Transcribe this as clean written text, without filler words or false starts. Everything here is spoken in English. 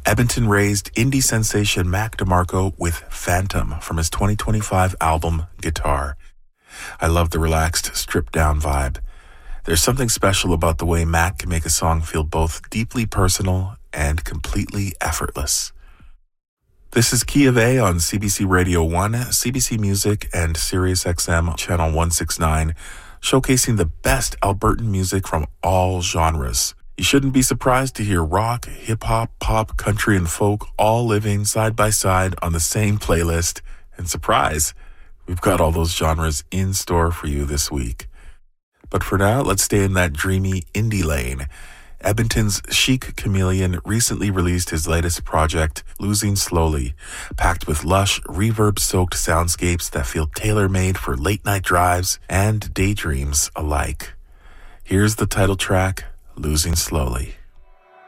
Edmonton-raised indie sensation Mac DeMarco with Phantom from his 2025 album Guitar. I love the relaxed, stripped-down vibe. There's something special about the way Mac can make a song feel both deeply personal and completely effortless. This is Key of A on CBC Radio 1, CBC Music, and SiriusXM Channel 169, showcasing the best Albertan music from all genres. You shouldn't be surprised to hear rock, hip-hop, pop, country, and folk all living side by side on the same playlist. And surprise, we've got all those genres in store for you this week. But for now, let's stay in that dreamy indie lane. Edmonton's Chic Chameleon recently released his latest project, Losing Slowly, packed with lush, reverb-soaked soundscapes that feel tailor-made for late-night drives and daydreams alike. Here's the title track, Losing Slowly.